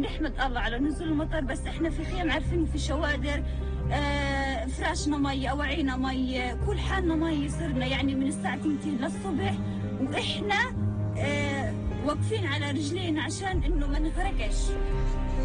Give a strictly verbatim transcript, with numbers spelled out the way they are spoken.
بنحمد الله على نزول المطر، بس احنا في خيام عارفين في شوادر، آه فراشنا مي، اواعينا مي، كل حالنا مي، صرنا يعني من الساعه ثنتين للصبح واحنا آه واقفين على رجلينا عشان انه ما نغرقش.